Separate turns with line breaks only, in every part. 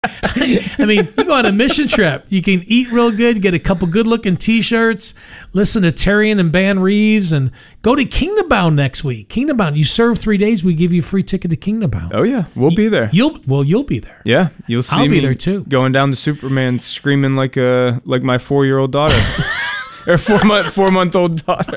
I mean, you go on a mission trip. You can eat real good, get a couple good-looking T-shirts, listen to Terry and Ban Reeves, and go to Kingdom Bound next week. Kingdom Bound, you serve 3 days, we give you a free ticket to Kingdom Bound.
Oh, yeah. We'll be there.
You'll be there.
Yeah. You'll see
I'll
me
be there, too.
Going down to Superman screaming like my 4-year-old daughter. Or 4-month-old daughter.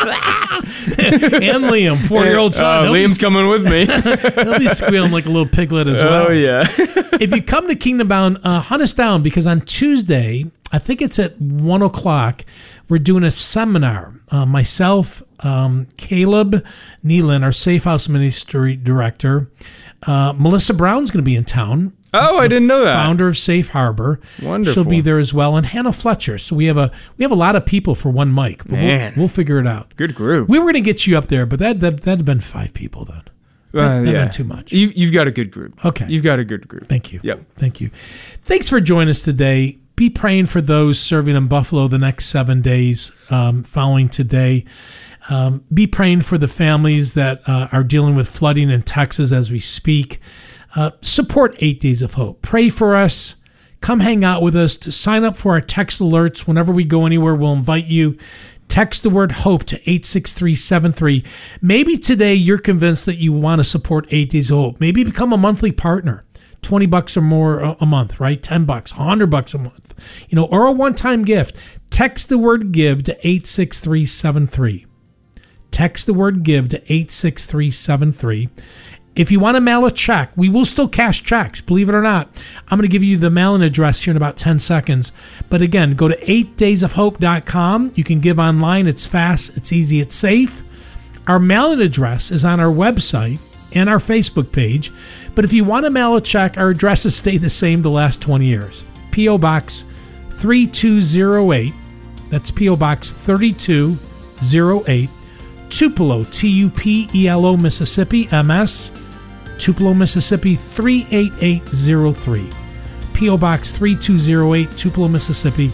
And Liam, 4-year-old son.
Liam's coming with me.
He'll be squealing like a little piglet as well.
Oh, yeah.
If you come to Kingdom Bound, hunt us down, because on Tuesday, I think it's at 1 o'clock, we're doing a seminar. Myself, Caleb Nealon, our Safe House Ministry Director, Melissa Brown's going to be in town.
Oh, I didn't know that.
Founder of Safe Harbor.
Wonderful.
She'll be there as well, and Hannah Fletcher. So we have a lot of people for one mic. But we'll figure it out.
Good group.
We were going to get you up there, but that'd have been 5 people then. That'd been too much.
You've got a good group.
Okay.
You've got a good group.
Thank you.
Yep.
Thank you. Thanks for joining us today. Be praying for those serving in Buffalo the next 7 days following today. Be praying for the families that are dealing with flooding in Texas as we speak. Support 8 Days of Hope. Pray for us. Come hang out with us. To sign up for our text alerts whenever we go anywhere, we'll invite you. Text the word HOPE to 86373. Maybe today you're convinced that you want to support 8 Days of Hope. Maybe become a monthly partner. $20 or more a month, right? $10, $100 a month, or a one-time gift. Text the word GIVE to 86373. Text the word GIVE to 86373. If you want to mail a check, we will still cash checks, believe it or not. I'm going to give you the mailing address here in about 10 seconds. But again, go to 8daysofhope.com. You can give online. It's fast, it's easy, it's safe. Our mailing address is on our website and our Facebook page. But if you want to mail a check, our addresses stay the same the last 20 years. P.O. Box 3208. That's P.O. Box 3208. Tupelo, Tupelo, Mississippi, MS. Tupelo, Mississippi 38803. P.O. Box 3208, Tupelo, Mississippi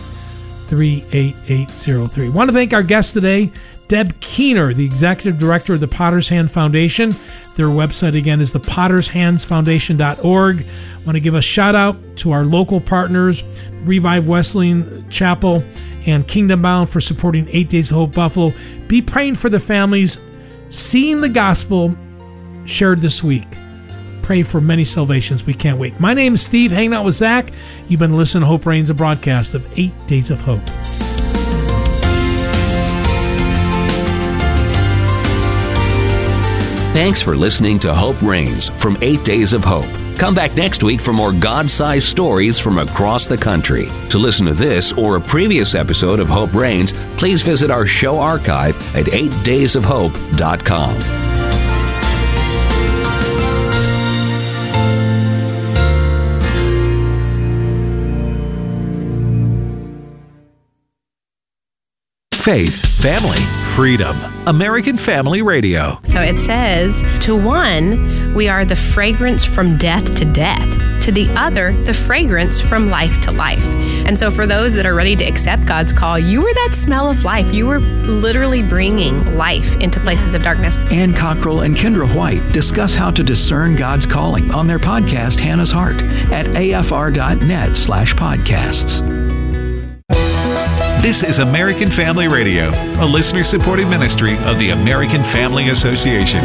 38803. I want to thank our guest today, Deb Keener, the Executive Director of the Potter's Hand Foundation. Their website, again, is thepottershandsfoundation.org. I want to give a shout out to our local partners, Revive Wesleyan Chapel and Kingdom Bound, for supporting 8 Days of Hope Buffalo. Be praying for the families seeing the gospel shared this week. Pray for many salvations. We can't wait. My name is Steve, hanging out with Zach. You've been listening to Hope Reigns, a broadcast of 8 Days of Hope.
Thanks for listening to Hope Reigns from 8 Days of Hope. Come back next week for more God-sized stories from across the country. To listen to this or a previous episode of Hope Reigns, please visit our show archive at 8daysofhope.com.
Faith, family, freedom. American Family Radio.
So it says, to one, we are the fragrance from death to death. To the other, the fragrance from life to life. And so for those that are ready to accept God's call, you were that smell of life. You were literally bringing life into places of darkness.
Ann Cockrell and Kendra White discuss how to discern God's calling on their podcast, Hannah's Heart, at afr.net/podcasts.
This is American Family Radio, a listener-supported ministry of the American Family Association.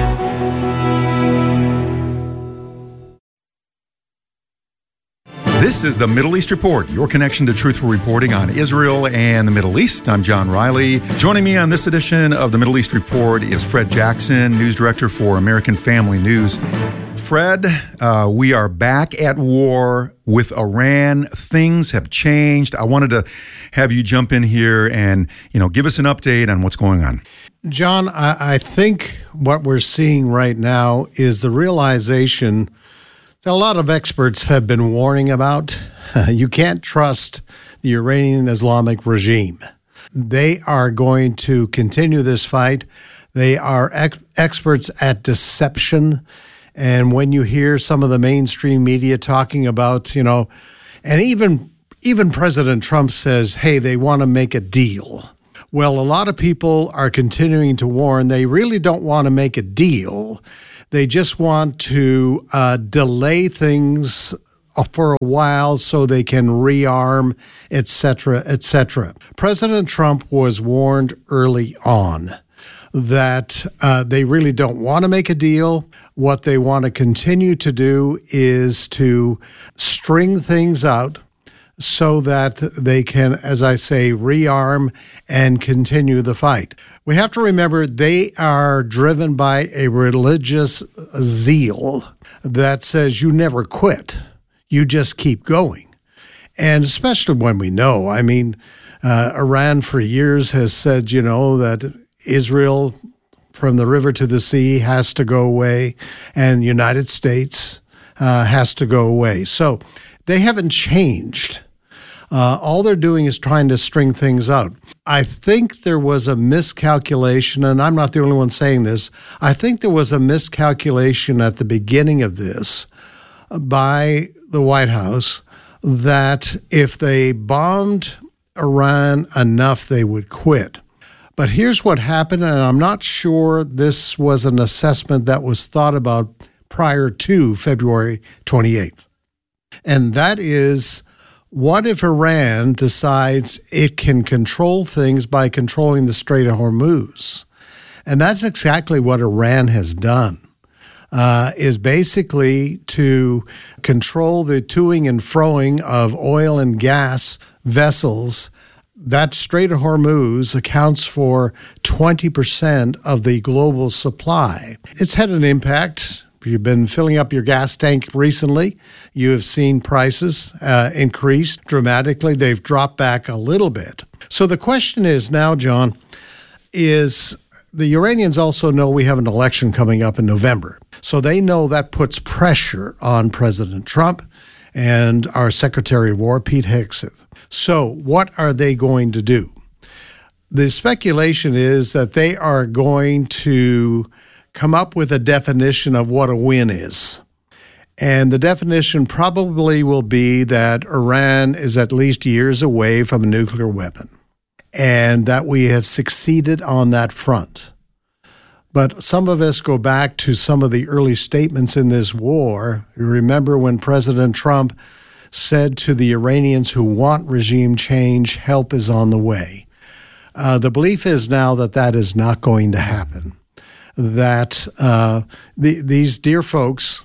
This is the Middle East Report, your connection to truthful reporting on Israel and the Middle East. I'm John Riley. Joining me on this edition of the Middle East Report is Fred Jackson, news director for American Family News. Fred, we are back at war with Iran. Things have changed. I wanted to have you jump in here and, give us an update on what's going on.
John, I think what we're seeing right now is the realization that a lot of experts have been warning about. You can't trust the Iranian Islamic regime. They are going to continue this fight. They are experts at deception. And when you hear some of the mainstream media talking about, and even President Trump says, hey, they want to make a deal. Well, a lot of people are continuing to warn they really don't want to make a deal. They just want to delay things for a while so they can rearm, etc., etc. President Trump was warned early on that they really don't want to make a deal. What they want to continue to do is to string things out so that they can, as I say, rearm and continue the fight. We have to remember they are driven by a religious zeal that says you never quit. You just keep going. And especially when we know, Iran for years has said, that Israel from the river to the sea has to go away, and the United States has to go away. So they haven't changed. All they're doing is trying to string things out. I think there was a miscalculation, and I'm not the only one saying this. I think there was a miscalculation at the beginning of this by the White House that if they bombed Iran enough, they would quit. But here's what happened, and I'm not sure this was an assessment that was thought about prior to February 28th. And that is, what if Iran decides it can control things by controlling the Strait of Hormuz? And that's exactly what Iran has done, is basically to control the toing and froing of oil and gas vessels. That Strait of Hormuz accounts for 20% of the global supply. It's had an impact. You've been filling up your gas tank recently. You have seen prices increase dramatically. They've dropped back a little bit. So the question is now, John, is the Iranians also know we have an election coming up in November. So they know that puts pressure on President Trump and our Secretary of War, Pete Hegseth. So what are they going to do? The speculation is that they are going to come up with a definition of what a win is. And the definition probably will be that Iran is at least years away from a nuclear weapon and that we have succeeded on that front. But some of us go back to some of the early statements in this war. You remember when President Trump said to the Iranians who want regime change, help is on the way. The belief is now that that is not going to happen, that these dear folks,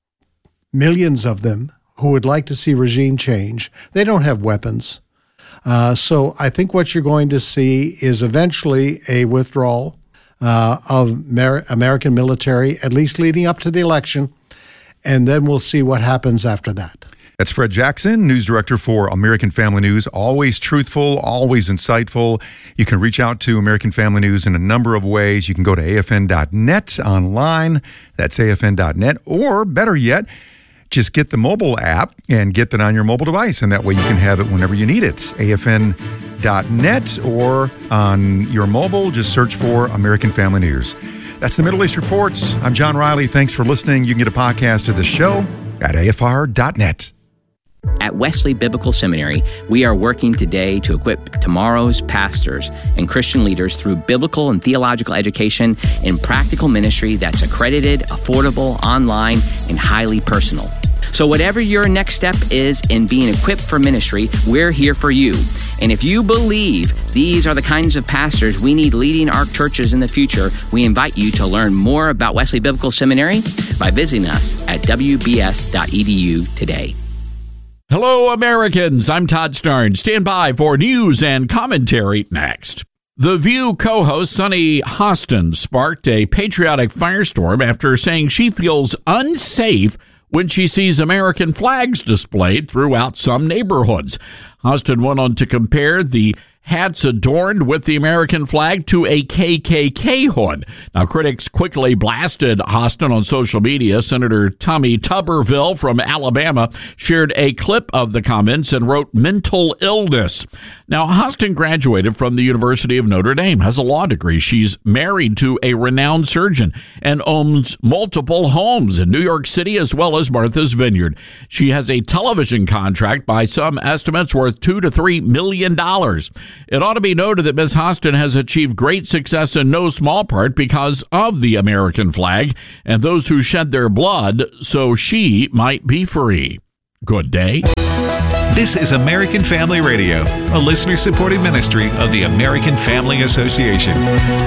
millions of them who would like to see regime change, they don't have weapons. So I think what you're going to see is eventually a withdrawal of American military, at least leading up to the election, and then we'll see what happens after that.
That's Fred Jackson, news director for American Family News. Always truthful, always insightful. You can reach out to American Family News in a number of ways. You can go to afn.net online. That's afn.net. Or better yet, just get the mobile app and get that on your mobile device. And that way you can have it whenever you need it. afn.net or on your mobile, just search for American Family News. That's the Middle East Reports. I'm John Riley. Thanks for listening. You can get a podcast of the show at afr.net.
At Wesley Biblical Seminary, we are working today to equip tomorrow's pastors and Christian leaders through biblical and theological education and practical ministry that's accredited, affordable, online, and highly personal. So whatever your next step is in being equipped for ministry, we're here for you. And if you believe these are the kinds of pastors we need leading our churches in the future, we invite you to learn more about Wesley Biblical Seminary by visiting us at wbs.edu today.
Hello, Americans. I'm Todd Starnes. Stand by for news and commentary next. The View co-host Sunny Hostin sparked a patriotic firestorm after saying she feels unsafe when she sees American flags displayed throughout some neighborhoods. Hostin went on to compare the hats adorned with the American flag to a KKK hood. Now, critics quickly blasted Hostin on social media. Senator Tommy Tuberville from Alabama shared a clip of the comments and wrote, "mental illness." Now, Hostin graduated from the University of Notre Dame, has a law degree. She's married to a renowned surgeon and owns multiple homes in New York City as well as Martha's Vineyard. She has a television contract by some estimates worth $2 to $3 million. It ought to be noted that Ms. Hostin has achieved great success in no small part because of the American flag and those who shed their blood so she might be free. Good day.
This is American Family Radio, a listener-supported ministry of the American Family Association.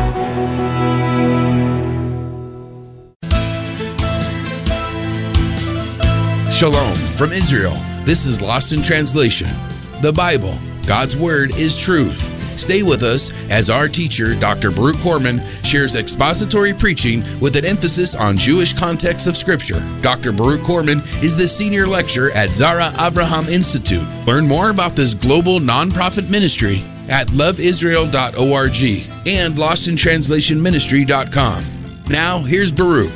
Shalom from Israel. This is Lost in Translation. The Bible, God's Word, is truth. Stay with us as our teacher, Dr. Baruch Korman, shares expository preaching with an emphasis on Jewish context of Scripture. Dr. Baruch Korman is the senior lecturer at Zara Avraham Institute. Learn more about this global nonprofit ministry at loveisrael.org and lostintranslationministry.com. Now, here's Baruch.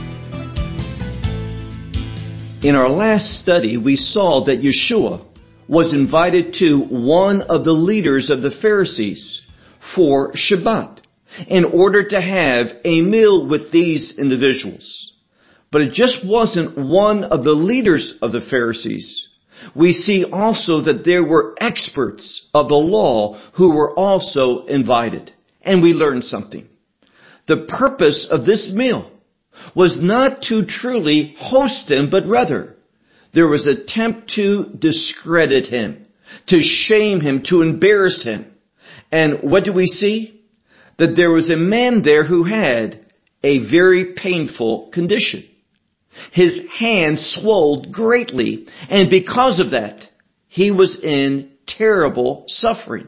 In our last study, we saw that Yeshua was invited to one of the leaders of the Pharisees for Shabbat in order to have a meal with these individuals. But it just wasn't one of the leaders of the Pharisees. We see also that there were experts of the law who were also invited. And we learned something. The purpose of this meal was not to truly host him, but rather there was an attempt to discredit him, to shame him, to embarrass him. And what do we see? That there was a man there who had a very painful condition. His hand swelled greatly, and because of that, he was in terrible suffering.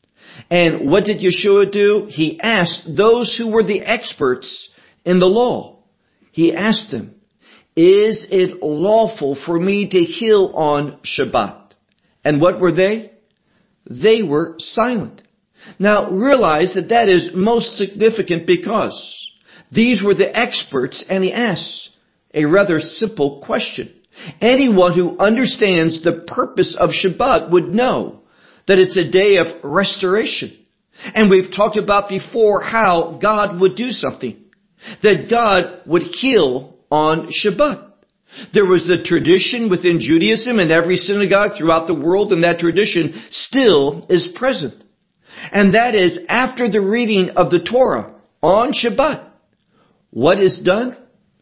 And what did Yeshua do? He asked those who were the experts in the law. He asked them, is it lawful for me to heal on Shabbat? And what were they? They were silent. Now realize that that is most significant because these were the experts, and he asks a rather simple question. Anyone who understands the purpose of Shabbat would know that it's a day of restoration. And we've talked about before how God would do something. That God would heal on Shabbat. There was a tradition within Judaism and every synagogue throughout the world, and that tradition still is present. And that is after the reading of the Torah on Shabbat. What is done?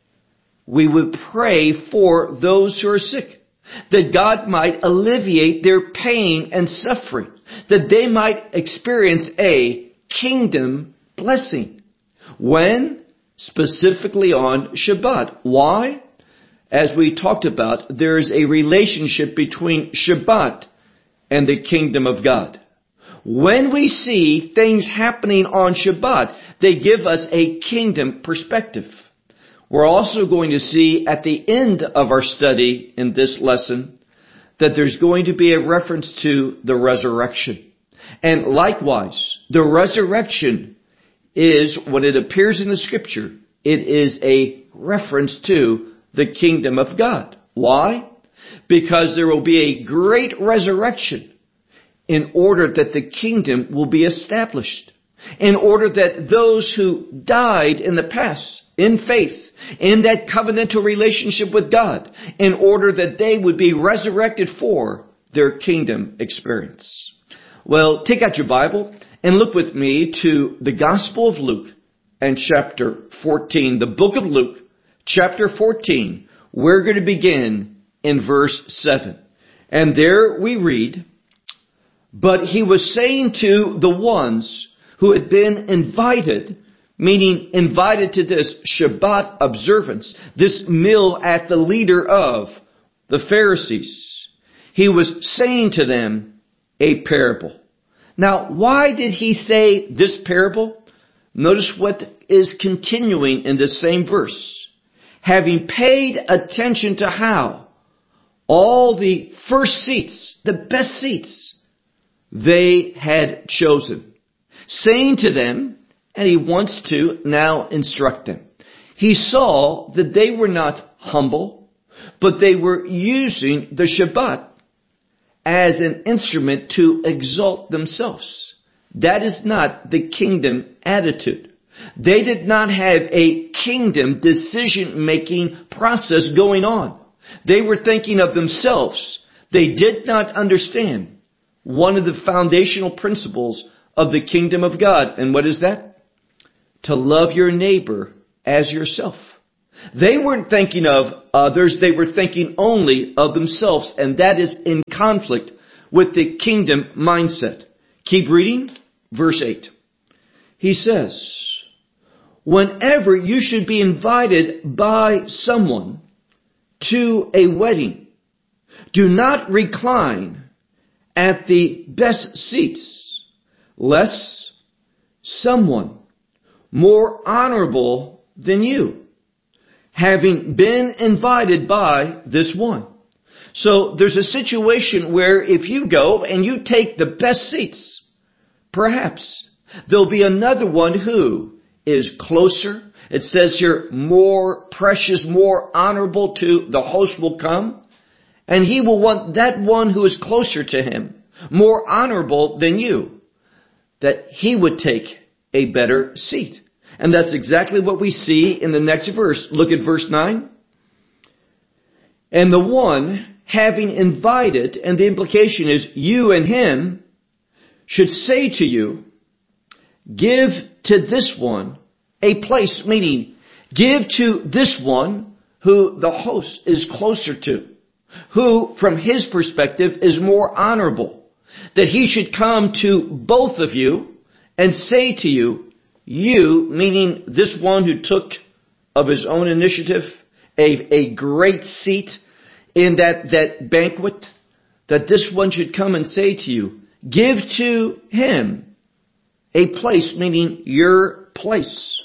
We would pray for those who are sick, that God might alleviate their pain and suffering, that they might experience a kingdom blessing. When? Specifically on Shabbat. Why? As we talked about, there is a relationship between Shabbat and the kingdom of God. When we see things happening on Shabbat, they give us a kingdom perspective. We're also going to see at the end of our study in this lesson that there's going to be a reference to the resurrection. And likewise, the resurrection is, when it appears in the Scripture, it is a reference to the kingdom of God. Why? Because there will be a great resurrection in order that the kingdom will be established. In order that those who died in the past, in faith, in that covenantal relationship with God, in order that they would be resurrected for their kingdom experience. Well, take out your Bible and look with me to the Gospel of Luke and chapter 14. The book of Luke, chapter 14. We're going to begin in verse 7. And there we read, but he was saying to the ones who had been invited, meaning invited to this Shabbat observance, this meal at the leader of the Pharisees, he was saying to them a parable. Now, why did he say this parable? Notice what is continuing in this same verse. Having paid attention to how all the first seats, the best seats, they had chosen. Saying to them, and he wants to now instruct them. He saw that they were not humble, but they were using the Shabbat as an instrument to exalt themselves. That is not the kingdom attitude. They did not have a kingdom decision-making process going on. They were thinking of themselves. They did not understand one of the foundational principles of the kingdom of God. And what is that? To love your neighbor as yourself. They weren't thinking of others. They were thinking only of themselves. And that is in conflict with the kingdom mindset. Keep reading. Verse 8. He says, whenever you should be invited by someone to a wedding, do not recline at the best seats, lest someone more honorable than you, having been invited by this one. So there's a situation where if you go and you take the best seats, perhaps there'll be another one who is closer. It says here, more precious, more honorable to the host will come. And he will want that one who is closer to him, more honorable than you, that he would take a better seat. And that's exactly what we see in the next verse. Look at verse 9. And the one having invited, and the implication is you and him, should say to you, give to this one a place, meaning give to this one who the host is closer to, who from his perspective is more honorable, that he should come to both of you and say to you, you, meaning this one who took of his own initiative a great seat in that banquet, that this one should come and say to you, give to him a place, meaning your place.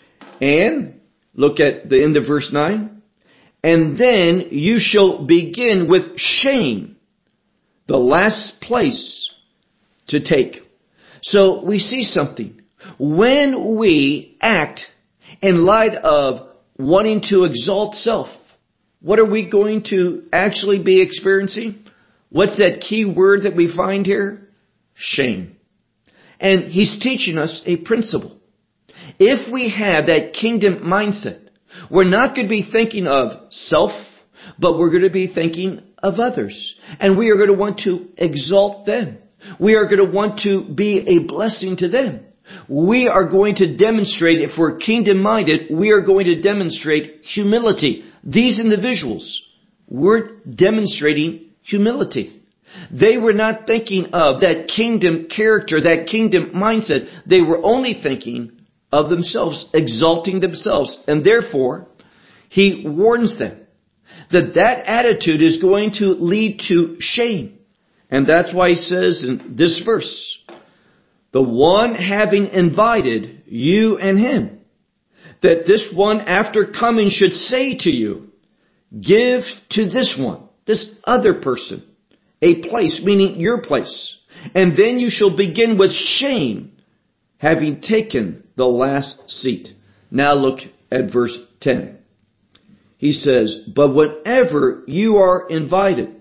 And look at the end of verse 9. And then you shall begin with shame, the last place to take. So we see something. When we act in light of wanting to exalt self, what are we going to actually be experiencing? What's that key word that we find here? Shame. And he's teaching us a principle. If we have that kingdom mindset, we're not going to be thinking of self, but we're going to be thinking of others. And we are going to want to exalt them. We are going to want to be a blessing to them. We are going to demonstrate, if we're kingdom-minded, we are going to demonstrate humility. These individuals were demonstrating humility. They were not thinking of that kingdom character, that kingdom mindset. They were only thinking of themselves, exalting themselves. And therefore, he warns them that attitude is going to lead to shame. And that's why he says in this verse, the one having invited you and him, that this one after coming should say to you, give to this one, this other person, a place, meaning your place. And then you shall begin with shame, having taken the last seat. Now look at verse 10. He says, but whenever you are invited,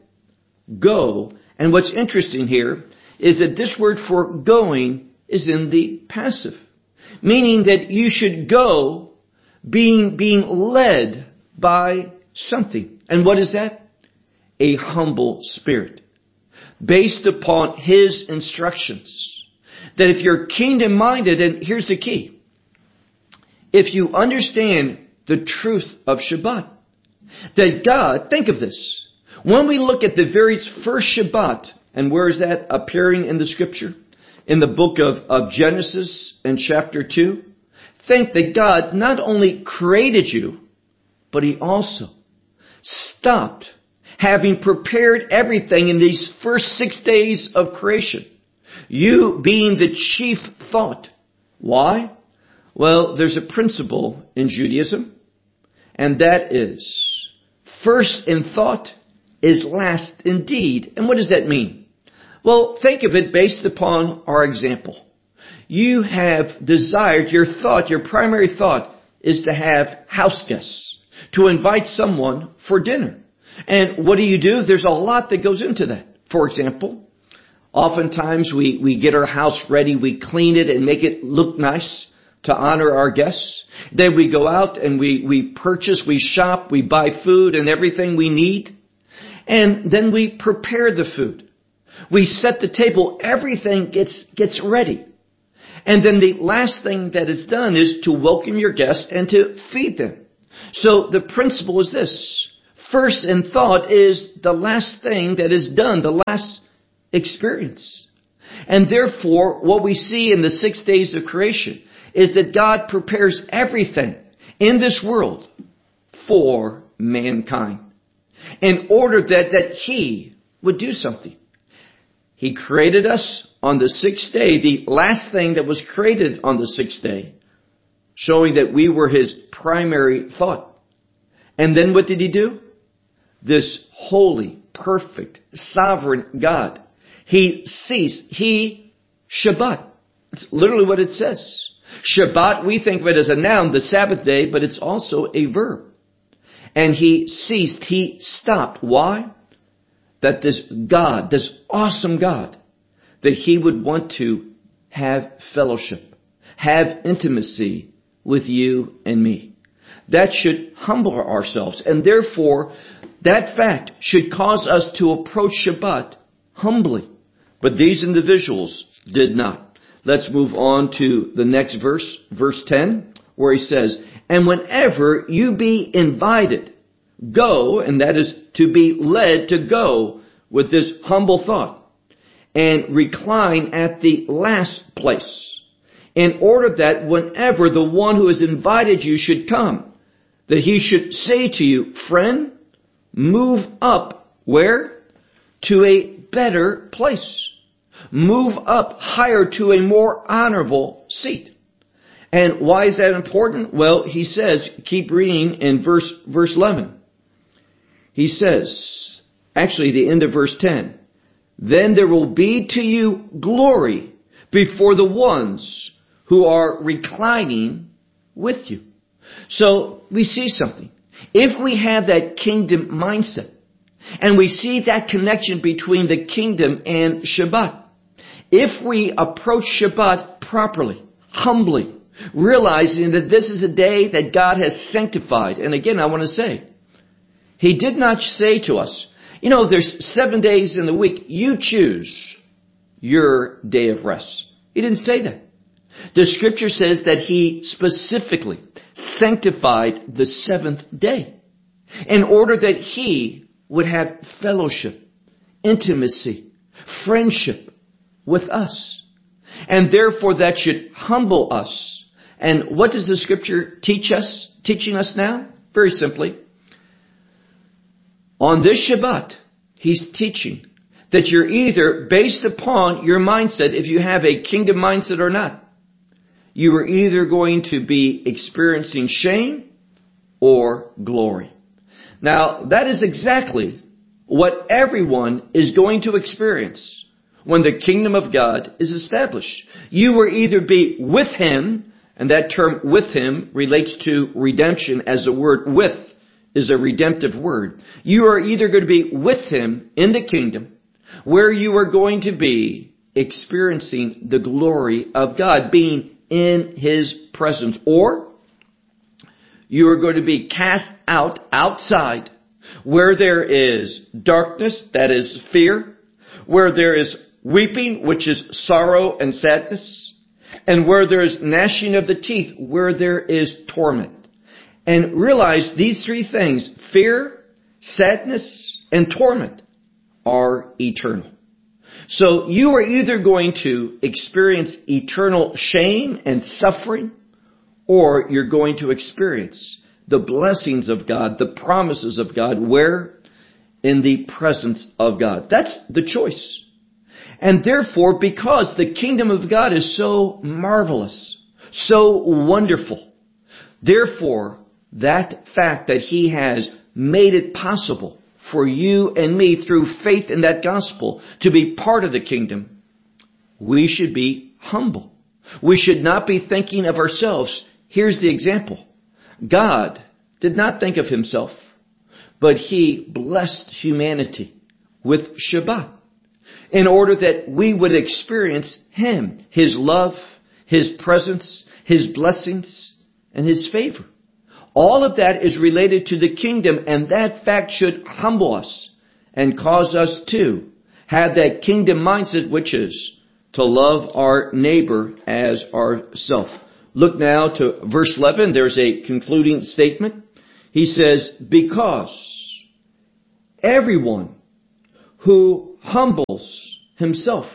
go. And what's interesting here is that this word for going is in the passive, meaning that you should go being led by something. And what is that? A humble spirit, based upon his instructions. That if you're kingdom-minded, and here's the key, if you understand the truth of Shabbat, that God, think of this, when we look at the very first Shabbat, and where is that appearing in the scripture? In the book of Genesis in chapter 2. Think that God not only created you, but he also stopped, having prepared everything in these first 6 days of creation. You being the chief thought. Why? Well, there's a principle in Judaism, and that is, first in thought is last in deed. And what does that mean? Well, think of it based upon our example. You have desired, your thought, your primary thought is to have house guests, to invite someone for dinner. And what do? There's a lot that goes into that. For example, oftentimes we get our house ready, we clean it and make it look nice to honor our guests. Then we go out and we purchase, we shop, we buy food and everything we need. And then we prepare the food. We set the table, everything gets ready. And then the last thing that is done is to welcome your guests and to feed them. So the principle is this. First in thought is the last thing that is done, the last experience. And therefore, what we see in the 6 days of creation is that God prepares everything in this world for mankind in order that He would do something. He created us on the 6th day, the last thing that was created on the 6th day, showing that we were His primary thought. And then what did He do? This holy, perfect, sovereign God, He ceased. He Shabbat. It's literally what it says. Shabbat, we think of it as a noun, the Sabbath day, but it's also a verb. And He ceased. He stopped. Why? That this God, this awesome God, that He would want to have fellowship, have intimacy with you and me. That should humble ourselves. And therefore, that fact should cause us to approach Shabbat humbly. But these individuals did not. Let's move on to the next verse, verse 10, where he says, "And whenever you be invited, go," and that is to be led to go with this humble thought, "and recline at the last place, in order that whenever the one who has invited you should come, that he should say to you, 'Friend, move up,' where? To a better place. Move up higher to a more honorable seat." And why is that important? Well, he says, keep reading in verse 11. He says, actually the end of verse 10, "Then there will be to you glory before the ones who are reclining with you." So we see something. If we have that kingdom mindset, and we see that connection between the kingdom and Shabbat, if we approach Shabbat properly, humbly, realizing that this is a day that God has sanctified. And again, I want to say, He did not say to us, there's 7 days in the week, you choose your day of rest. He didn't say that. The scripture says that He specifically sanctified the 7th day in order that He would have fellowship, intimacy, friendship with us. And therefore that should humble us. And what does the scripture teaching us now? Very simply, on this Shabbat, He's teaching that you're either, based upon your mindset, if you have a kingdom mindset or not, you are either going to be experiencing shame or glory. Now, that is exactly what everyone is going to experience when the kingdom of God is established. You will either be with Him, and that term with Him relates to redemption, as the word with is a redemptive word. You are either going to be with Him in the kingdom, where you are going to be experiencing the glory of God, being in His presence, or you are going to be cast outside, where there is darkness, that is fear, where there is weeping, which is sorrow and sadness, and where there is gnashing of the teeth, where there is torment. And realize these 3 things, fear, sadness, and torment, are eternal. So you are either going to experience eternal shame and suffering, or you're going to experience the blessings of God, the promises of God, where? In the presence of God. That's the choice. And therefore, because the kingdom of God is so marvelous, so wonderful, therefore, that fact that He has made it possible for you and me through faith in that gospel to be part of the kingdom, we should be humble. We should not be thinking of ourselves. Here's the example. God did not think of Himself, but He blessed humanity with Shabbat in order that we would experience Him, His love, His presence, His blessings, and His favor. All of that is related to the kingdom, and that fact should humble us and cause us to have that kingdom mindset, which is to love our neighbor as ourself. Look now to verse 11. There's a concluding statement. He says, because everyone who humbles himself,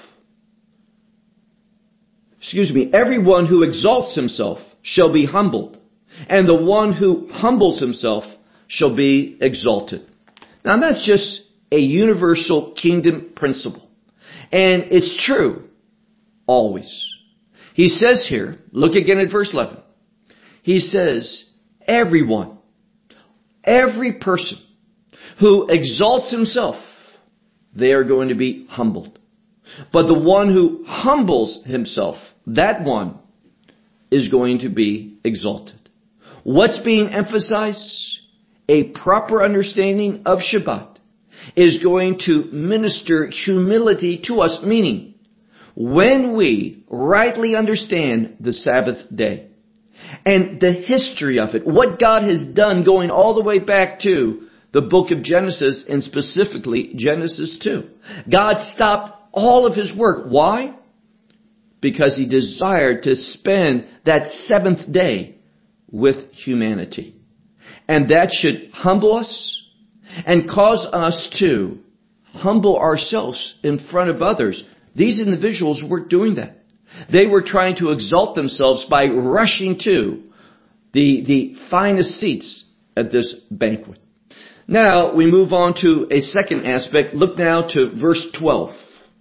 everyone who exalts himself shall be humbled, and the one who humbles himself shall be exalted. Now that's just a universal kingdom principle. And it's true always. He says here, look again at verse 11. He says, everyone, every person who exalts himself, they are going to be humbled. But the one who humbles himself, that one is going to be exalted. What's being emphasized? A proper understanding of Shabbat is going to minister humility to us, meaning when we rightly understand the Sabbath day and the history of it, what God has done going all the way back to the book of Genesis, and specifically Genesis 2. God stopped all of his work. Why? Because he desired to spend that seventh day with humanity. And that should humble us and cause us to humble ourselves in front of others. These individuals weren't doing that. They were trying to exalt themselves by rushing to the finest seats at this banquet. Now we move on to a second aspect. Look now to verse 12.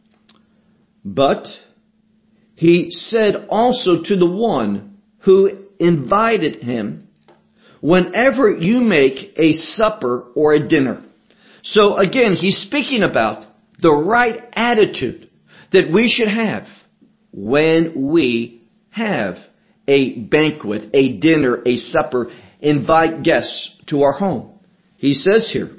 But he said also to the one who invited him, whenever you make a supper or a dinner. So again, he's speaking about the right attitude that we should have when we have a banquet, a dinner, a supper, invite guests to our home. He says here,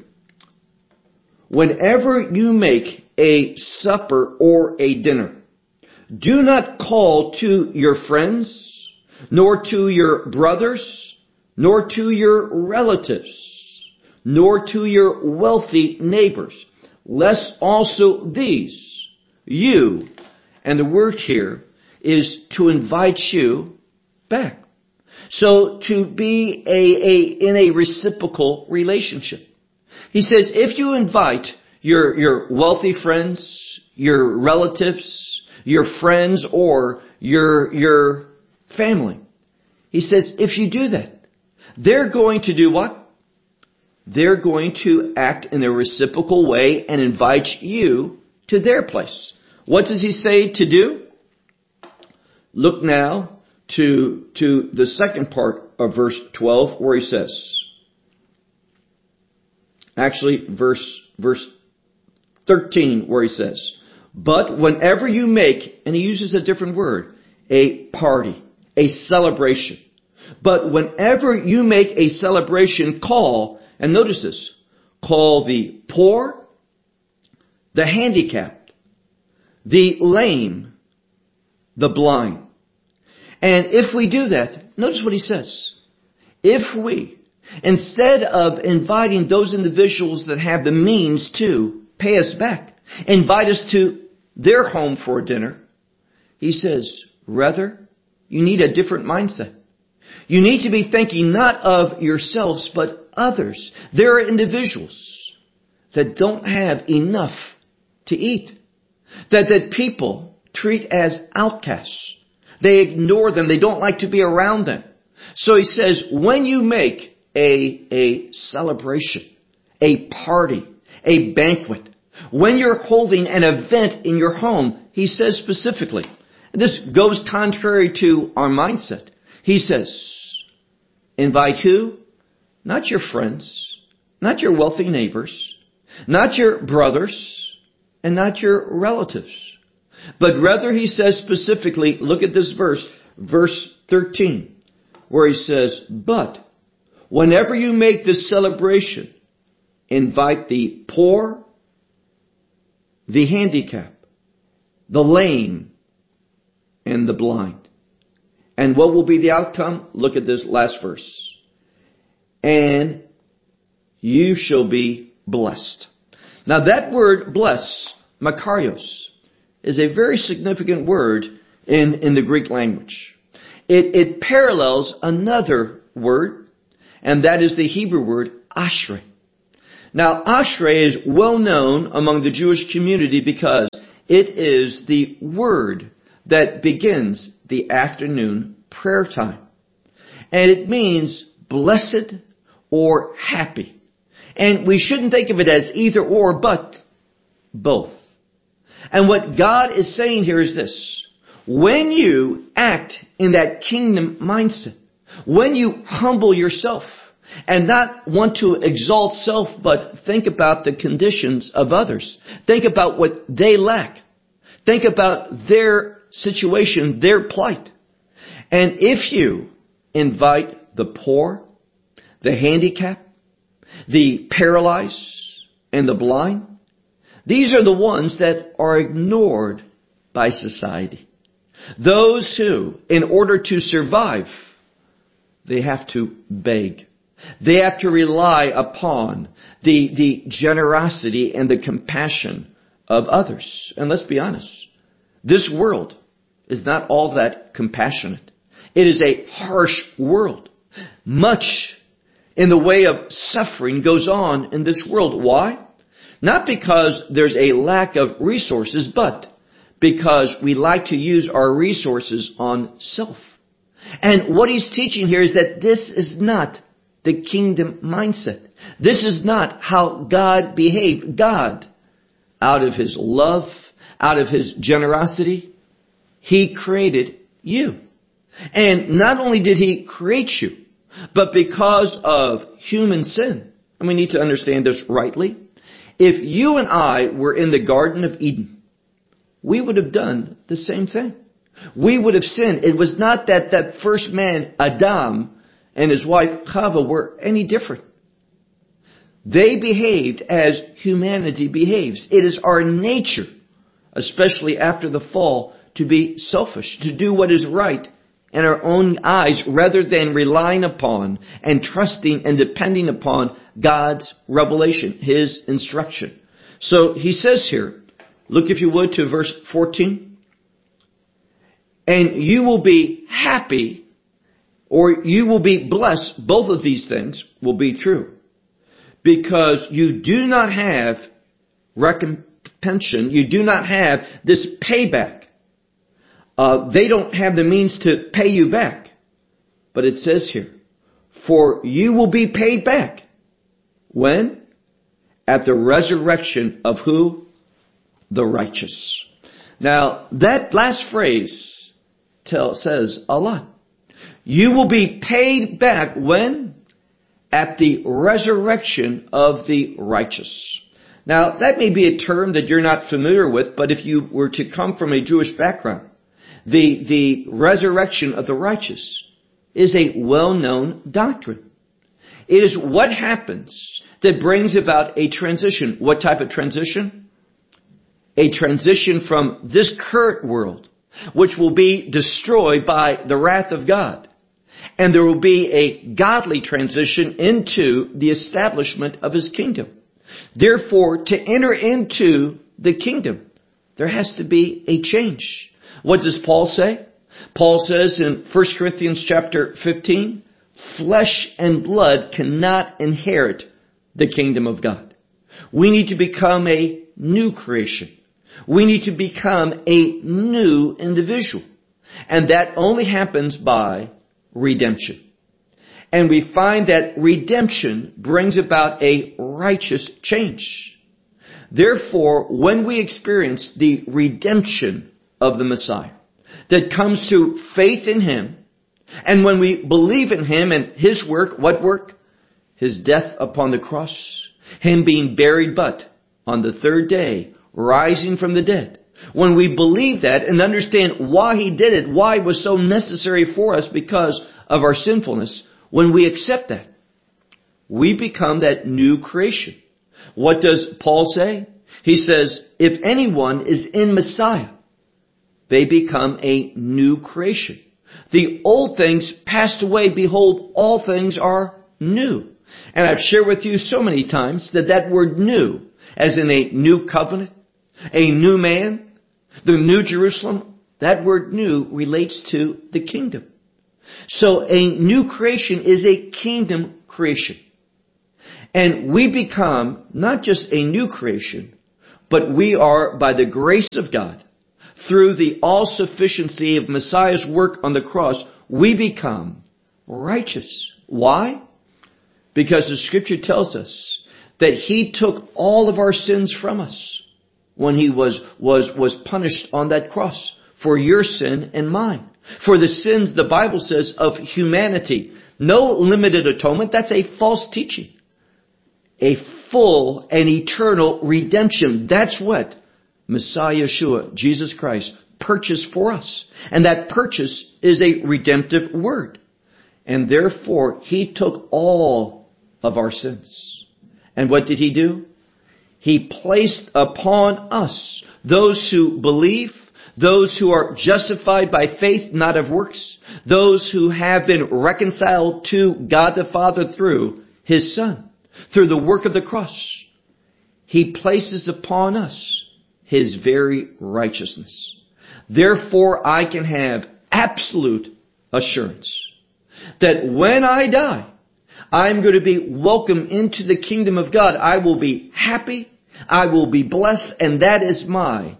whenever you make a supper or a dinner, do not call to your friends, nor to your brothers, nor to your relatives, nor to your wealthy neighbors, lest also these, you, and the word here is to invite you back. So to be in a reciprocal relationship. He says, if you invite your wealthy friends, your relatives, your friends, or your family, he says, if you do that, they're going to do what? They're going to act in a reciprocal way and invite you to their place. What does he say to do? Look now to the second part of verse 12 where he says, actually verse 13 where he says, but whenever you make, and he uses a different word, a party, a celebration. But whenever you make a celebration, call, and notice this, call the poor, the handicapped, the lame, the blind. And if we do that, notice what he says. If we, instead of inviting those individuals that have the means to pay us back, invite us to their home for dinner, he says, rather, you need a different mindset. You need to be thinking not of yourselves, but others. There are individuals that don't have enough to eat, that people treat as outcasts. They ignore them. They don't like to be around them. So he says, when you make a celebration, a party, a banquet, when you're holding an event in your home, he says specifically, and this goes contrary to our mindset. He says, invite who? Not your friends, not your wealthy neighbors, not your brothers, and not your relatives. But rather he says specifically, look at this verse 13, where he says, but whenever you make this celebration, invite the poor, the handicapped, the lame, and the blind. And what will be the outcome? Look at this last verse. And you shall be blessed. Now that word bless, makarios, is a very significant word in the Greek language. It parallels another word, and that is the Hebrew word ashrei. Now, ashrei is well known among the Jewish community because it is the word that begins the afternoon prayer time. And it means blessed or happy. And we shouldn't think of it as either or, but both. And what God is saying here is this. When you act in that kingdom mindset, when you humble yourself and not want to exalt self, but think about the conditions of others. Think about what they lack. Think about their situation, their plight. And if you invite the poor, the handicapped, the paralyzed, and the blind, these are the ones that are ignored by society. Those who, in order to survive, they have to beg. They have to rely upon the generosity and the compassion of others. And let's be honest, this world is not all that compassionate. It is a harsh world. Much in the way of suffering goes on in this world. Why? Not because there's a lack of resources, but because we like to use our resources on self. And what he's teaching here is that this is not the kingdom mindset. This is not how God behaved. God, out of His love, out of His generosity, He created you. And not only did He create you, but because of human sin, and we need to understand this rightly, if you and I were in the Garden of Eden, we would have done the same thing. We would have sinned. It was not that that first man, Adam, and his wife, Chava, were any different. They behaved as humanity behaves. It is our nature, especially after the fall, to be selfish, to do what is right in our own eyes rather than relying upon and trusting and depending upon God's revelation, His instruction. So he says here, look if you would to verse 14. And you will be happy, or you will be blessed. Both of these things will be true. Because you do not have recompense. You do not have this payback. They don't have the means to pay you back. But it says here, for you will be paid back. When? At the resurrection of who? The righteous. Now, that last phrase says a lot. You will be paid back when? At the resurrection of the righteous. Now, that may be a term that you're not familiar with, but if you were to come from a Jewish background, the resurrection of the righteous is a well-known doctrine. It is what happens that brings about a transition. What type of transition? A transition from this current world, which will be destroyed by the wrath of God. And there will be a godly transition into the establishment of His kingdom. Therefore, to enter into the kingdom, there has to be a change. What does Paul say? Paul says in 1 Corinthians chapter 15, flesh and blood cannot inherit the kingdom of God. We need to become a new creation. We need to become a new individual. And that only happens by redemption. And we find that redemption brings about a righteous change. Therefore, when we experience the redemption of the Messiah that comes through faith in Him, and when we believe in Him and His work, what work? His death upon the cross, Him being buried, but on the third day, rising from the dead. When we believe that and understand why He did it, why it was so necessary for us because of our sinfulness, when we accept that, we become that new creation. What does Paul say? He says, if anyone is in Messiah, they become a new creation. The old things passed away. Behold, all things are new. And I've shared with you so many times that word new, as in a new covenant, a new man, the new Jerusalem, that word new relates to the kingdom. So a new creation is a kingdom creation. And we become not just a new creation, but we are, by the grace of God, through the all-sufficiency of Messiah's work on the cross, we become righteous. Why? Because the Scripture tells us that He took all of our sins from us when He was punished on that cross for your sin and mine. For the sins, the Bible says, of humanity. No limited atonement. That's a false teaching. A full and eternal redemption. That's what Messiah Yeshua, Jesus Christ, purchased for us. And that purchase is a redemptive word. And therefore, He took all of our sins. And what did He do? He placed upon us, those who believe, those who are justified by faith, not of works, those who have been reconciled to God the Father through His Son, through the work of the cross. He places upon us His very righteousness. Therefore, I can have absolute assurance that when I die, I'm going to be welcomed into the kingdom of God. I will be happy. I will be blessed. And that is my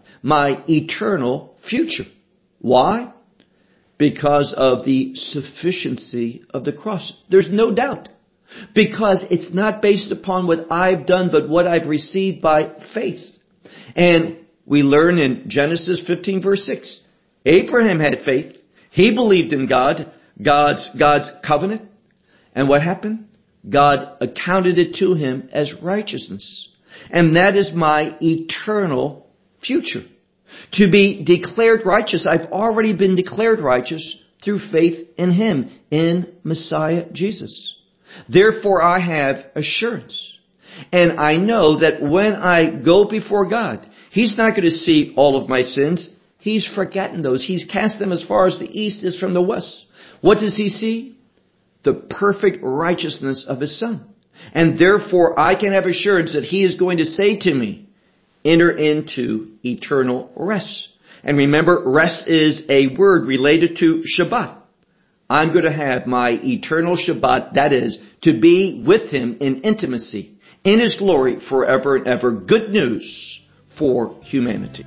eternal future. Why? Because of the sufficiency of the cross. There's no doubt. Because it's not based upon what I've done, but what I've received by faith. And we learn in Genesis 15 verse 6, Abraham had faith. He believed in God's covenant. And what happened? God accounted it to him as righteousness. And that is my eternal future. To be declared righteous, I've already been declared righteous through faith in Him, in Messiah Jesus. Therefore, I have assurance. And I know that when I go before God, He's not going to see all of my sins. He's forgotten those. He's cast them as far as the east is from the west. What does He see? The perfect righteousness of His Son. And therefore, I can have assurance that He is going to say to me, enter into eternal rest. And remember, rest is a word related to Shabbat. I'm going to have my eternal Shabbat, that is, to be with Him in intimacy, in His glory forever and ever. Good news for humanity.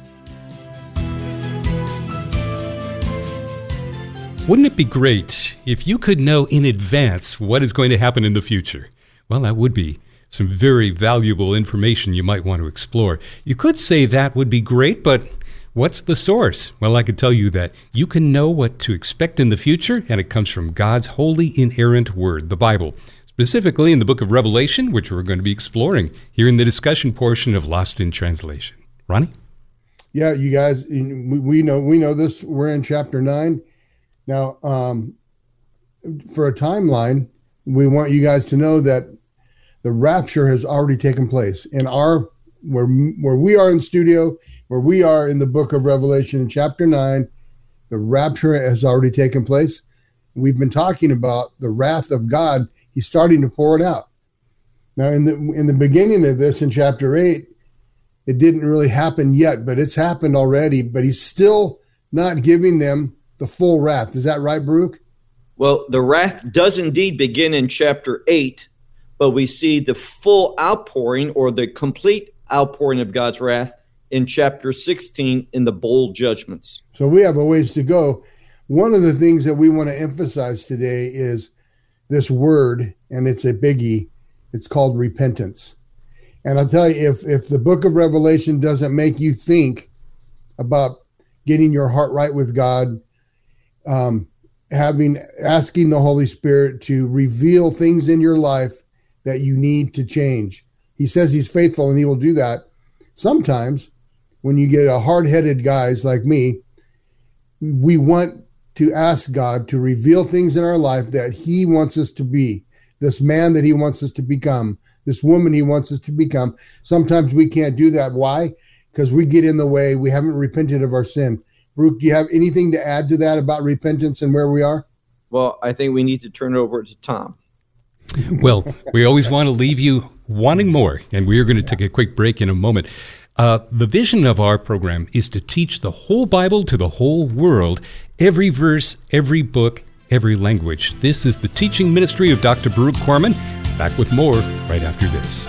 Wouldn't it be great if you could know in advance what is going to happen in the future? Well, that would be some very valuable information you might want to explore. You could say that would be great, but what's the source? Well, I could tell you that you can know what to expect in the future, and it comes from God's holy, inerrant word, the Bible, specifically in the book of Revelation, which we're going to be exploring here in the discussion portion of Lost in Translation. Ronnie?
Yeah, you guys, we know this. We're in chapter 9. Now, for a timeline, we want you guys to know that the rapture has already taken place in where we are in studio, where we are in the book of Revelation in chapter 9. The rapture has already taken place. We've been talking about the wrath of God. He's starting to pour it out. Now, in the beginning of this, in chapter 8, it didn't really happen yet, but it's happened already. But He's still not giving them the full wrath. Is that right, Baruch?
Well, the wrath does indeed begin in chapter 8, but we see the full outpouring or the complete outpouring of God's wrath in chapter 16 in the bowl judgments.
So we have a ways to go. One of the things that we want to emphasize today is this word, and it's a biggie. It's called repentance. And I'll tell you, if the book of Revelation doesn't make you think about getting your heart right with God, asking the Holy Spirit to reveal things in your life that you need to change. He says He's faithful and He will do that. Sometimes when you get a hard-headed guys like me, we want to ask God to reveal things in our life that He wants us to be, this man that He wants us to become, this woman He wants us to become. Sometimes we can't do that. Why? Because we get in the way. We haven't repented of our sin. Baruch, do you have anything to add to that about repentance and where we are?
Well, I think we need to turn it over to Tom.
Well, we always want to leave you wanting more, and we are going to take a quick break in a moment. The vision of our program is to teach the whole Bible to the whole world, every verse, every book, every language. This is the teaching ministry of Dr. Baruch Corman. Back with more right after this.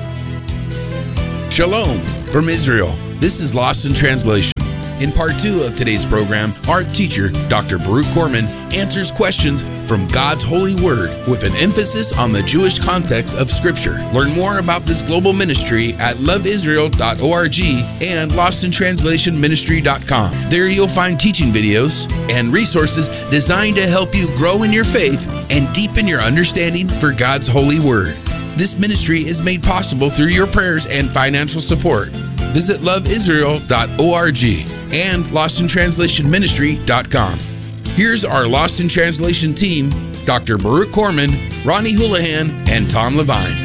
Shalom from Israel. This is Lost in Translation. In part 2 of today's program, our teacher, Dr. Baruch Corman, answers questions from God's holy word with an emphasis on the Jewish context of Scripture. Learn more about this global ministry at loveisrael.org and lostintranslationministry.com. There you'll find teaching videos and resources designed to help you grow in your faith and deepen your understanding for God's holy word. This ministry is made possible through your prayers and financial support. Visit loveisrael.org and lostintranslationministry.com. Here's our Lost in Translation team, Dr. Baruch Corman, Ronnie Houlihan, and Tom Levine.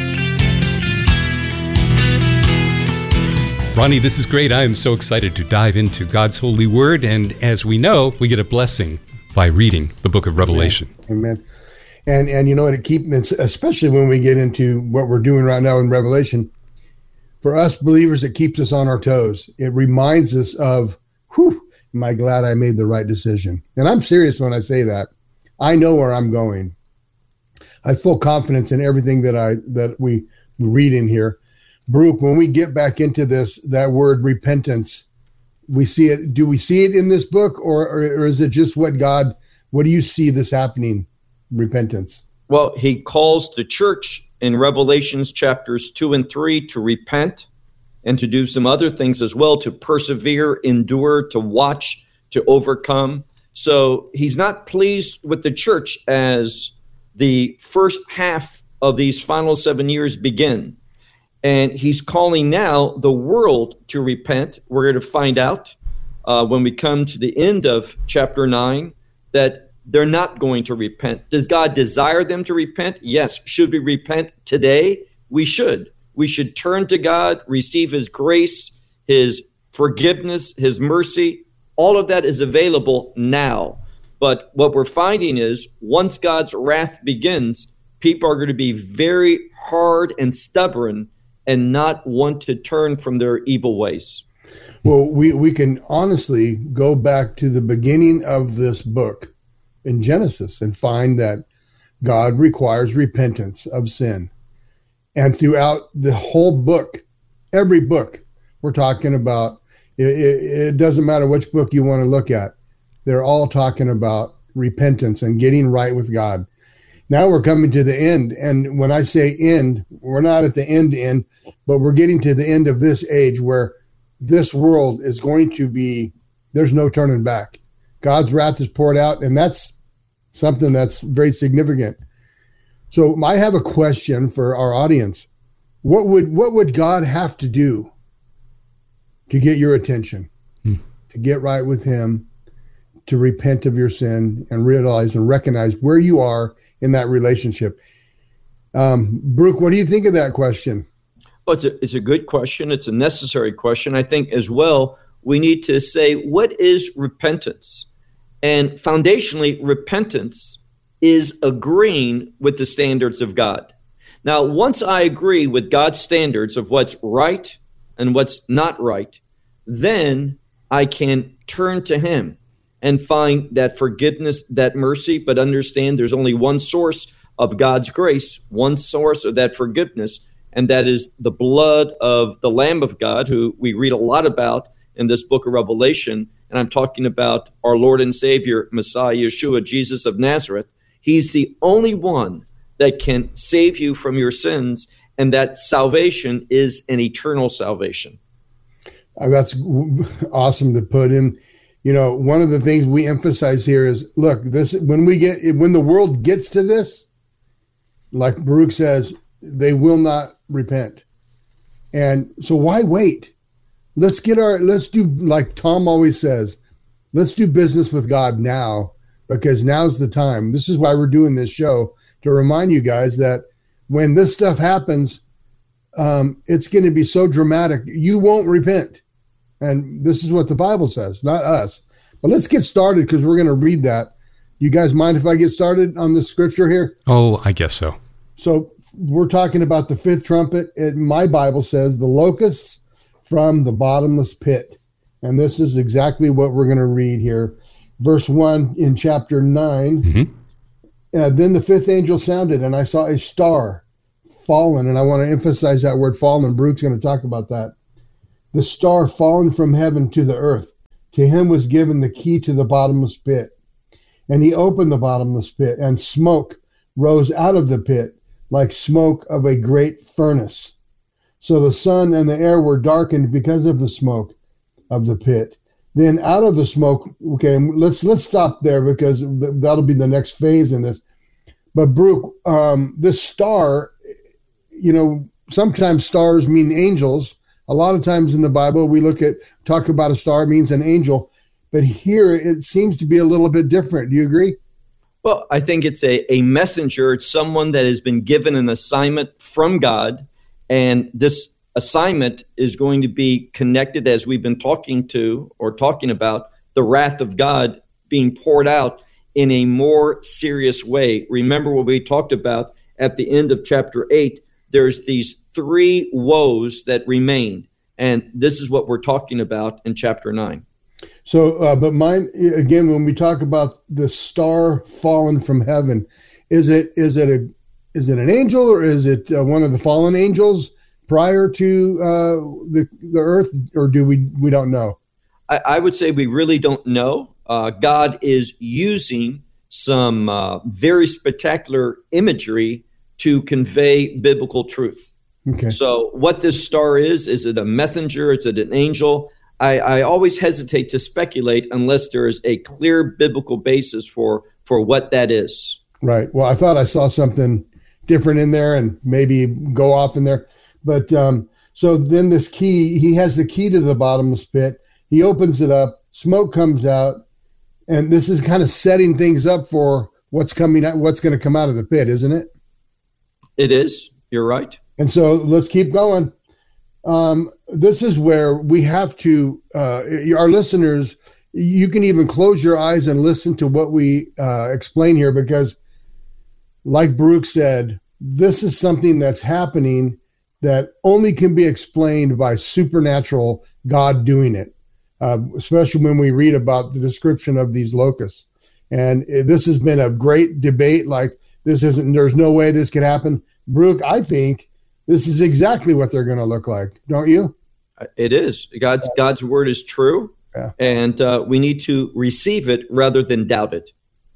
Ronnie, this is great. I am so excited to dive into God's holy word. And as we know, we get a blessing by reading the book of Revelation.
Amen. And you know what, especially when we get into what we're doing right now in Revelation, for us believers, it keeps us on our toes. It reminds us of, am I glad I made the right decision? And I'm serious when I say that. I know where I'm going. I have full confidence in everything that we read in here. Baruch, when we get back into this, that word repentance, we see it. Do we see it in this book, or is it just what do you see this happening? Repentance.
Well, he calls the church in Revelations chapters 2 and 3 to repent and to do some other things as well, to persevere, endure, to watch, to overcome. So he's not pleased with the church as the first half of these final 7 years begin. And he's calling now the world to repent. We're going to find out when we come to the end of chapter 9 that they're not going to repent. Does God desire them to repent? Yes. Should we repent today? We should. We should turn to God, receive his grace, his forgiveness, his mercy. All of that is available now. But what we're finding is once God's wrath begins, people are going to be very hard and stubborn and not want to turn from their evil ways.
Well, we can honestly go back to the beginning of this book in Genesis and find that God requires repentance of sin. And throughout the whole book, every book we're talking about, it doesn't matter which book you want to look at. They're all talking about repentance and getting right with God. Now we're coming to the end. And when I say end, we're not at the end, but we're getting to the end of this age where this world is going to be, there's no turning back. God's wrath is poured out, and that's something that's very significant. So I have a question for our audience. What would God have to do to get your attention, to get right with him, to repent of your sin and realize and recognize where you are in that relationship? Baruch, what do you think of that question?
Well, it's a good question. It's a necessary question. I think as well, we need to say, what is repentance? And foundationally, repentance is agreeing with the standards of God. Now, once I agree with God's standards of what's right and what's not right, then I can turn to him and find that forgiveness, that mercy, but understand there's only one source of God's grace, one source of that forgiveness, and that is the blood of the Lamb of God, who we read a lot about in this book of Revelation. And I'm talking about our Lord and Savior, Messiah, Yeshua, Jesus of Nazareth. He's the only one that can save you from your sins, and that salvation is an eternal salvation.
That's awesome to put in. You know, one of the things we emphasize here is, look, when the world gets to this, like Baruch says, they will not repent. And so why wait? Let's do like Tom always says, let's do business with God now, because now's the time. This is why we're doing this show, to remind you guys that when this stuff happens, it's going to be so dramatic. You won't repent. And this is what the Bible says, not us. But let's get started, because we're going to read that. You guys mind if I get started on the scripture here?
Oh, I guess so.
So we're talking about the fifth trumpet. My Bible says the locusts from the bottomless pit. And this is exactly what we're going to read here. Verse 1 in chapter 9. Mm-hmm. Then the fifth angel sounded, and I saw a star fallen, and I want to emphasize that word fallen. Brooke's going to talk about that. The star fallen from heaven to the earth. To him was given the key to the bottomless pit. And he opened the bottomless pit, and smoke rose out of the pit like smoke of a great furnace. So the sun and the air were darkened because of the smoke of the pit. Then out of the smoke, okay, let's stop there because that'll be the next phase in this. But Brooke, this star, sometimes stars mean angels. A lot of times in the Bible, we talk about a star, it means an angel. But here it seems to be a little bit different. Do you agree?
Well, I think it's a messenger. It's someone that has been given an assignment from God. And this assignment is going to be connected, as we've been talking about, the wrath of God being poured out in a more serious way. Remember what we talked about at the end of chapter 8. There's these 3 woes that remain. And this is what we're talking about in chapter 9.
So, but mine, again, when we talk about the star fallen from heaven, is it an angel, or is it one of the fallen angels prior to the earth, or we don't know?
I would say we really don't know. God is using some very spectacular imagery to convey biblical truth.
Okay.
So what this star is it a messenger? Is it an angel? I always hesitate to speculate unless there is a clear biblical basis for what that is.
Right. Well, I thought I saw something different in there and maybe go off in there. But so then this key, he has the key to the bottomless pit. He opens it up, smoke comes out, and this is kind of setting things up for what's going to come out of the pit, isn't it?
It is. You're right.
And so let's keep going. This is where we have to, our listeners, you can even close your eyes and listen to what we explain here, because like Brooke said, this is something that's happening that only can be explained by supernatural God doing it, especially when we read about the description of these locusts. And this has been a great debate. Like, there's no way this could happen. Brooke, I think this is exactly what they're going to look like. Don't you?
It is. God's word is true.
Yeah.
And we need to receive it rather than doubt it.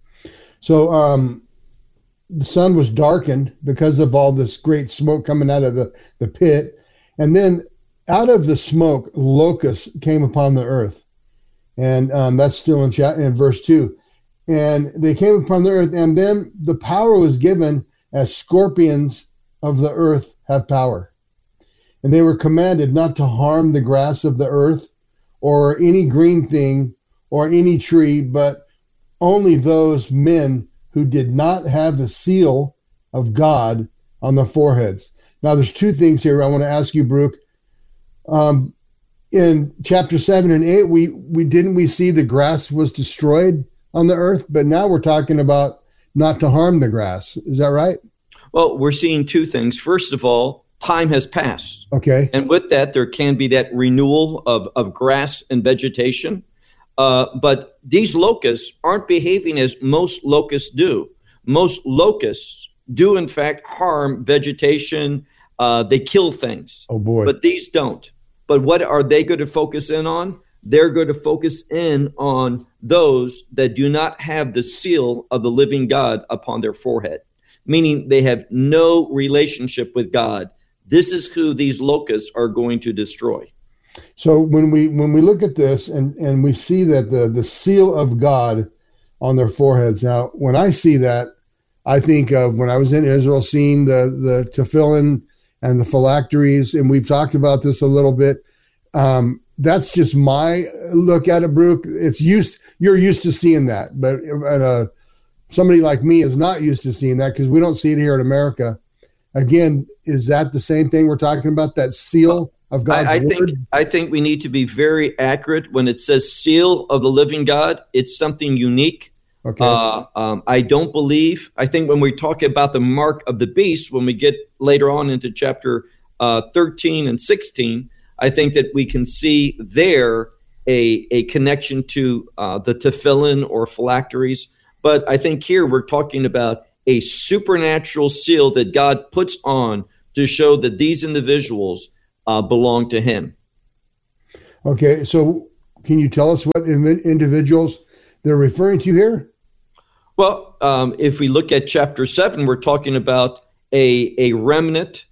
So the sun was darkened because of all this great smoke coming out of the pit. And then out of the smoke, locusts came upon the earth. And that's still in verse 2. And they came upon the earth, and then the power was given as scorpions of the earth have power. And they were commanded not to harm the grass of the earth or any green thing or any tree, but only those men who did not have the seal of God on their foreheads. Now, there's 2 things here I want to ask you, Brooke. In chapter 7 and 8, we see the grass was destroyed on the earth, but now we're talking about not to harm the grass. Is that right?
Well, we're seeing 2 things. First of all, time has passed.
Okay.
And with that, there can be that renewal of grass and vegetation. But these locusts aren't behaving as most locusts do. Most locusts do, in fact, harm vegetation. They kill things.
Oh, boy.
But these don't. But what are they going to focus in on? They're going to focus in on those that do not have the seal of the living God upon their forehead, meaning they have no relationship with God. This is who these locusts are going to destroy.
So when we look at this and we see that the seal of God on their foreheads. Now, when I see that, I think of when I was in Israel, seeing the tefillin and the phylacteries, and we've talked about this a little bit. That's just my look at it, Brooke. You're used to seeing that, but somebody like me is not used to seeing that because we don't see it here in America. Again, is that the same thing we're talking about? That seal of God's word?
I think we need to be very accurate when it says seal of the living God. It's something unique.
Okay.
I think when we talk about the mark of the beast, when we get later on into chapter 13 and 16, I think that we can see there a connection to the tefillin or phylacteries. But I think here we're talking about a supernatural seal that God puts on to show that these individuals belong to him.
Okay, so can you tell us what individuals they're referring to here?
Well, if we look at chapter 7, we're talking about a remnant,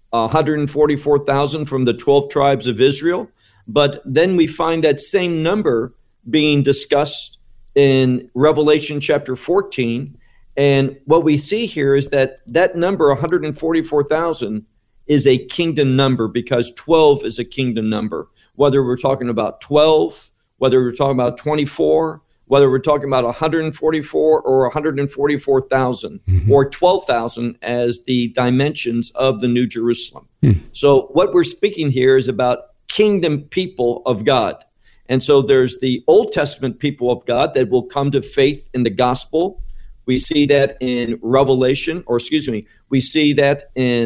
144,000 from the 12 tribes of Israel. But then we find that same number being discussed in Revelation chapter 14. And what we see here is that number, 144,000, is a kingdom number because 12 is a kingdom number. Whether we're talking about 12, whether we're talking about 24, whether we're talking about 144 or 144,000 or 12,000 as the dimensions of the New Jerusalem. So what we're speaking here is about kingdom people of God. And so there's the Old Testament people of God that will come to faith in the gospel. We see that in we see that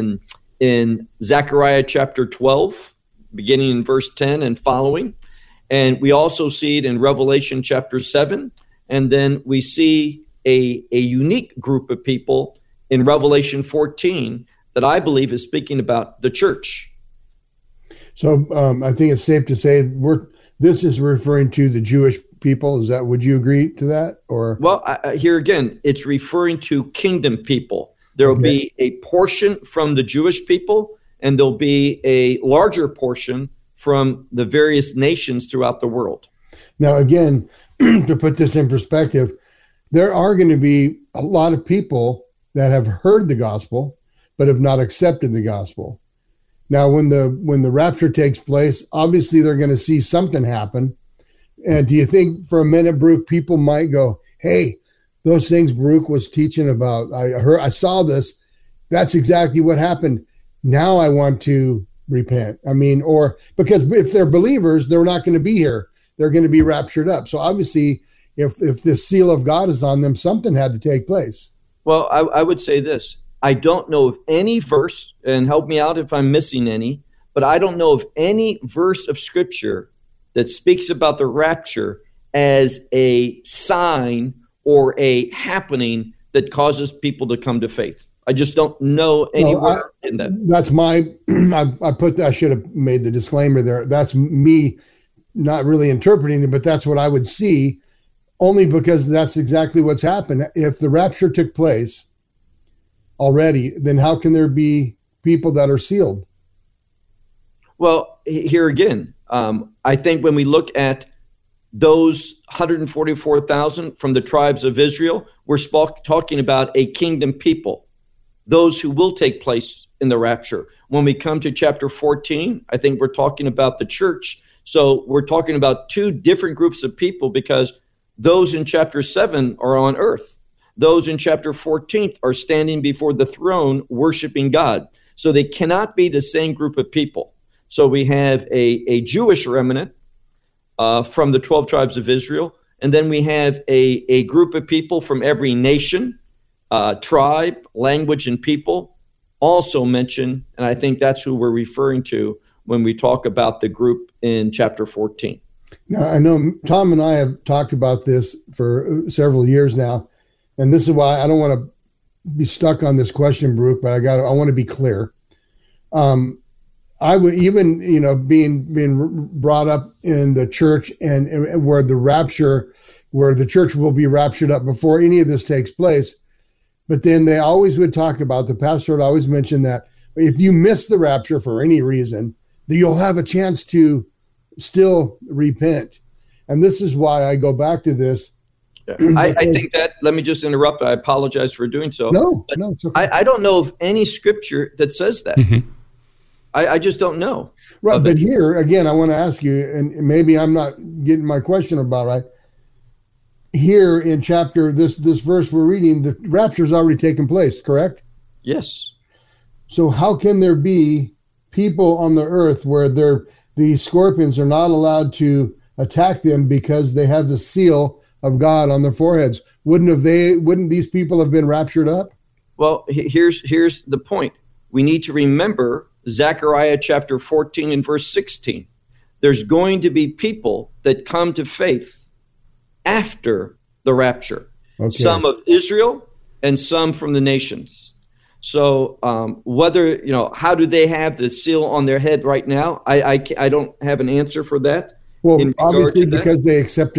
in Zechariah chapter 12, beginning in verse 10 and following. And we also see it in Revelation chapter 7. And then we see a unique group of people in Revelation 14 that I believe is speaking about the church.
So I think it's safe to say this is referring to the Jewish people. Would you agree to that? Or
well, here again, it's referring to kingdom people. There will be a portion from the Jewish people, and there'll be a larger portion from the various nations throughout the world.
Now, again, to put this in perspective, there are going to be a lot of people that have heard the gospel, but have not accepted the gospel. Now, when the rapture takes place, obviously they're going to see something happen. And do you think for a minute, Baruch, people might go, hey, those things Baruch was teaching about, I saw this. That's exactly what happened. Now I want to repent. I mean, or because if they're believers, they're not going to be here. They're going to be raptured up. So obviously, if the seal of God is on them, something had to take place.
Well, I would say this. I don't know of any verse, and help me out if I'm missing any, but I don't know of any verse of Scripture that speaks about the rapture as a sign or a happening that causes people to come to faith. I just don't know anywhere in that.
That's I should have made the disclaimer there. That's me not really interpreting it, but that's what I would see, only because that's exactly what's happened. If the rapture took place already, then how can there be people that are sealed?
Well, here again, I think when we look at those 144,000 from the tribes of Israel, we're talking about a kingdom people, those who will take place in the rapture. When we come to chapter 14, I think we're talking about the church. So we're talking about two different groups of people, because those in chapter 7 are on earth. Those in chapter 14 are standing before the throne worshiping God. So they cannot be the same group of people. So we have a Jewish remnant from the 12 tribes of Israel. And then we have a group of people from every nation, tribe, language, and people also mentioned. And I think that's who we're referring to when we talk about the group in chapter 14.
Now, I know Tom and I have talked about this for several years now. And this is why I don't want to be stuck on this question, Baruch, but I want to be clear. I would even, being brought up in the church and where the church will be raptured up before any of this takes place. But then they always would talk about, the pastor would always mention that if you miss the rapture for any reason, that you'll have a chance to still repent. And this is why I go back to this.
I think that, let me just interrupt. I apologize for doing so.
No, it's okay.
I don't know of any scripture that says that. Mm-hmm. I just don't know.
Right, but here, again, I want to ask you, and maybe I'm not getting my question about right. Here in chapter, this verse we're reading, the rapture's already taken place, correct?
Yes.
So how can there be people on the earth where these scorpions are not allowed to attack them because they have the seal of God on their foreheads? Wouldn't these people have been raptured up?
Well, here's the point. We need to remember Zechariah chapter 14 and verse 16. There's going to be people that come to faith after the rapture.
Okay.
Some of Israel and some from the nations. So whether, how do they have the seal on their head right now? I don't have an answer for that.
Well, obviously because they accepted